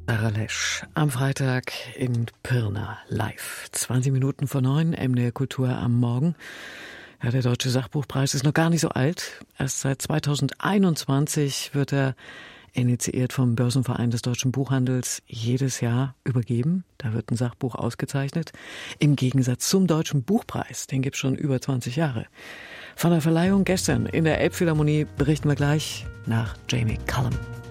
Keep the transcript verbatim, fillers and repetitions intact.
Sarah Lesch am Freitag in Pirna live. zwanzig Minuten vor neun, M D R Kultur am Morgen. Ja, der Deutsche Sachbuchpreis ist noch gar nicht so alt. Erst seit zweitausendeinundzwanzig wird er, initiiert vom Börsenverein des deutschen Buchhandels, jedes Jahr übergeben. Da wird ein Sachbuch ausgezeichnet. Im Gegensatz zum Deutschen Buchpreis, den gibt es schon über zwanzig Jahre. Von der Verleihung gestern in der Elbphilharmonie berichten wir gleich nach Jamie Cullum.